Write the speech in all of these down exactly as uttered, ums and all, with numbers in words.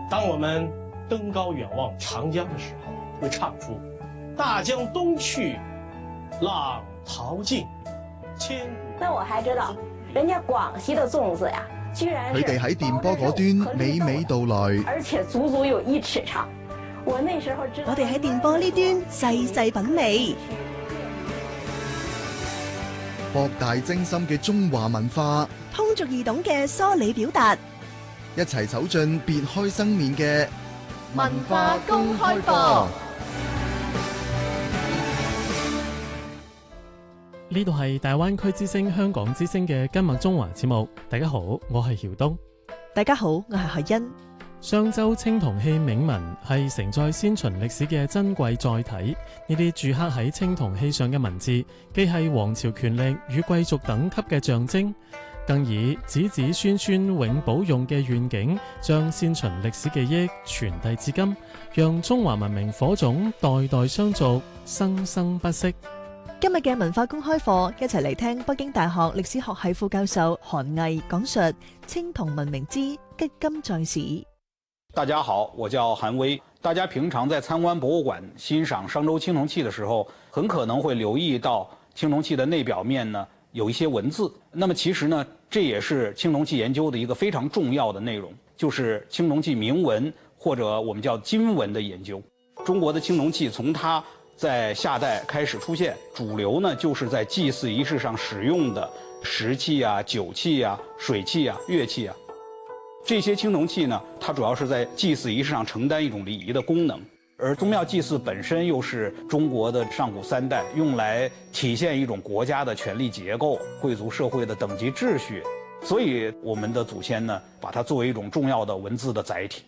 当我们登高远望长江的时候，会唱出“大江东去，浪淘尽，千古”。 那我还知道，人家廣西的粽子呀，居然是佢哋喺電波嗰端娓娓道來， 而且足足有一尺長。我那時候知道， 我哋喺電波呢端細細品味。 博大精深嘅中華文化， 通俗易懂嘅梳理表達， 一齊走進別開生面嘅文化公開課。 呢度係大灣區之聲、香港之聲嘅今日中華節目。大家好，我係曉東。 大家好，我係海欣。 商周青銅器銘文係承載先秦歷史嘅珍貴載體，呢啲鑄刻喺青銅器上嘅文字，既係王朝權力與貴族等級嘅象徵，更以子子孫孫永保用嘅願景，將先秦歷史記憶傳遞至今，讓中華文明火種代代相續，生生不息。 今日嘅文化公開課，一齊嚟聽北京大學歷史學系副教授韓毅講述青銅文明之擊金在史。 大家好，我叫韓威。大家平常在參觀博物館欣賞商周青銅器的時候，很可能會留意到青銅器的內表面呢有一些文字。那麼其實呢，這也是青銅器研究的一個非常重要的內容，就是青銅器銘文或者我們叫金文的研究。中國的青銅器從它在夏代開始出現，主流呢就是在祭祀儀式上使用的石器啊、酒器啊、水器啊、樂器啊。這些青銅器呢，它主要是在祭祀儀式上承擔一種禮儀的功能，而宗廟祭祀本身又是中國的上古三代用來體現一種國家的權力結構、貴族社會的等級秩序，所以我們的祖先呢，把它作為一種重要的文字的載體。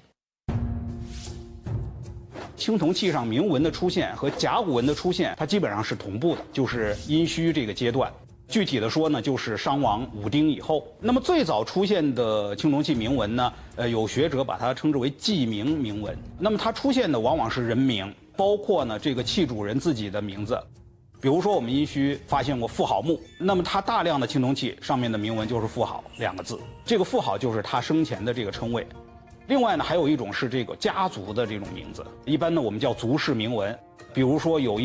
青銅器上銘文的出現和甲骨文的出現，它基本上是同步的，就是殷墟這個階段。具體的說呢，就是商王武丁以後。那麼最早出現的青銅器銘文呢，呃，有學者把它稱之為記名銘文。那麼它出現的往往是人名，包括呢這個器主人自己的名字。比如說我們殷墟發現過婦好墓，那麼它大量的青銅器上面的銘文就是婦好兩個字，這個婦好就是他生前的這個稱謂。另外呢，還有一種是這個家族的這種名字，一般呢我們叫族氏銘文。比如說有一